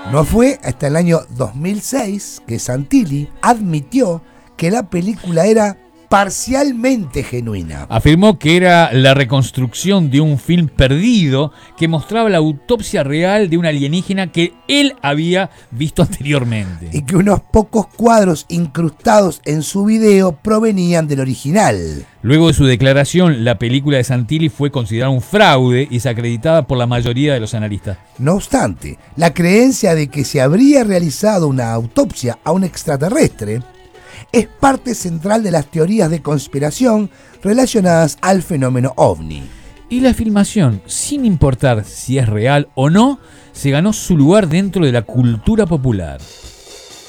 No fue hasta el año 2006 que Santilli admitió que la película era parcialmente genuina. Afirmó que era la reconstrucción de un film perdido que mostraba la autopsia real de un alienígena que él había visto anteriormente. Y que unos pocos cuadros incrustados en su video provenían del original. Luego de su declaración, la película de Santilli fue considerada un fraude y desacreditada por la mayoría de los analistas. No obstante, la creencia de que se habría realizado una autopsia a un extraterrestre es parte central de las teorías de conspiración relacionadas al fenómeno ovni. Y la filmación, sin importar si es real o no, se ganó su lugar dentro de la cultura popular.